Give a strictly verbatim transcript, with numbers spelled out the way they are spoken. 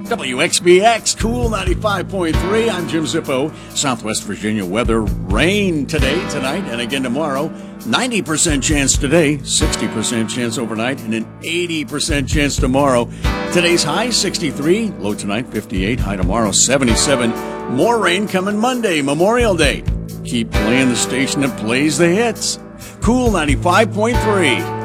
W X B X, Cool ninety-five point three. I'm Jim Zippo. Southwest Virginia weather, rain today, tonight, and again tomorrow. ninety percent chance today, sixty percent chance overnight, and an eighty percent chance tomorrow. Today's high, sixty-three. Low tonight, fifty-eight. High tomorrow, seventy-seven. More rain coming Monday, Memorial Day. Keep playing the station that plays the hits. Cool ninety-five point three.